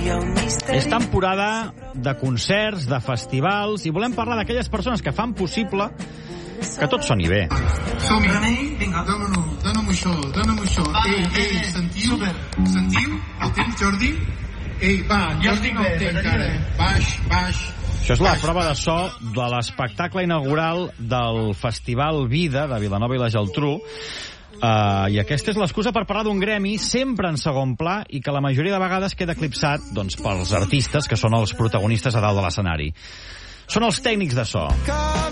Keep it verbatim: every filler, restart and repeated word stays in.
És temporada de concerts, de festivals, i volem parlar d'aquelles persones que fan possible que tot soni bé. Som-hi. Vinga. Dóna-m'ho, dóna-m'ho això, dóna-m'ho això. Ei, ei, sentiu? Sentiu? El tens, Jordi? Ei, va, Jordi no el té encara. Baix, baix. Això és la prova de so de l'espectacle inaugural del Festival Vida de Vilanova i la Geltrú. Uh, I aquesta és l'excusa per parlar d'un gremi sempre en segon pla i que la majoria de vegades queda eclipsat doncs, pels artistes que són els protagonistes a dalt de l'escenari. Són els tècnics de so.